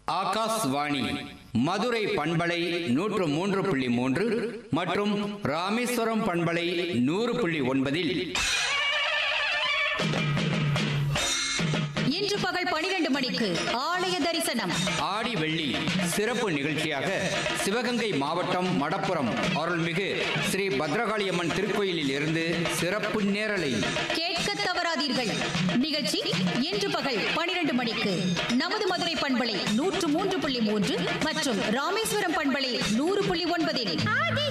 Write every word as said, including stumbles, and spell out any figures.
ஆகாஷ்வாணி மதுரை பண்பலை நூற்று மூன்று புள்ளி மூன்று மற்றும் ராமேஸ்வரம் பண்பலை நூறு புள்ளி ஒன்பதில் இன்று பகல் பனிரெண்டு மணிக்கு ஆலய தரிசனம். ஆடி வெள்ளி சிறப்பு நிகழ்ச்சியாக சிவகங்கை மாவட்டம் மடப்புறம் அருள்மிகு ஸ்ரீ பத்ரகாளியம்மன் திருக்கோயிலில் இருந்து சிறப்பு நேரலை கேட்க தவறாதீர்கள். நிகழ்ச்சி இன்று பகல் பனிரெண்டு மணிக்கு நமது மதுரை பண்பலை நூற்று மூன்று புள்ளி மூன்று மற்றும் ராமேஸ்வரம் பண்பலை நூறு புள்ளி ஒன்பதில்.